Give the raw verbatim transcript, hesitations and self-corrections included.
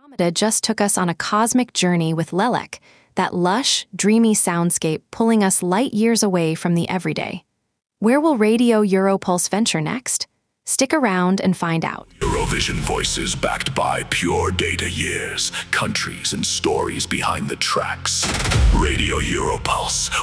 Andromeda just took us on a cosmic journey with Lelek, that lush, dreamy soundscape pulling us light years away from the everyday. Where will Radio Europulse venture next? Stick around and find out. Eurovision voices backed by pure data years, countries and stories behind the tracks. Radio Europulse,